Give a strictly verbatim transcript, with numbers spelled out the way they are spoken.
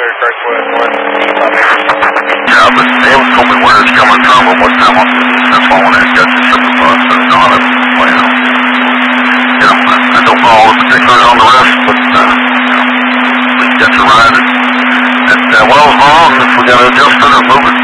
Yeah, but they haven't told me where it's coming from or what time on that's why when I got to ship the bus, that's not a plan. You know, I, I don't know all the particulars on the rest, but uh, you know, we get to ride it. And uh, well, as long if we got to adjust it or move it,